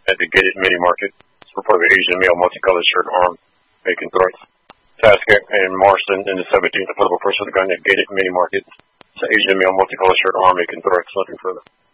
at the Gated Mini Market. It's reported Asian male multicolored shirt arm making threats. Task in Marston in the 17th, a portable person with a gun at Gated Mini Market. It's an Asian male multicolored shirt arm making threats. Nothing further.